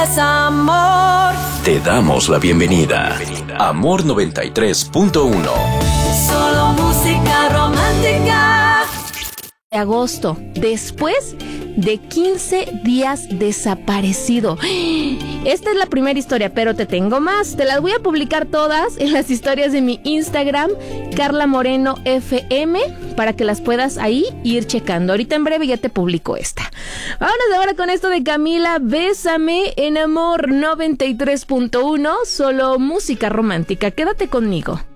Amor. Te damos la bienvenida. Amor 93.1. Solo música romántica. Agosto, después de 15 días desaparecido. Esta es la primera historia, pero te tengo más. Te las voy a publicar todas en las historias de mi Instagram, Carla Moreno FM, para que las puedas ahí ir checando. Ahorita en breve ya te publico esta. Vámonos ahora con esto de Camila, Bésame en Amor 93.1, solo música romántica. Quédate conmigo.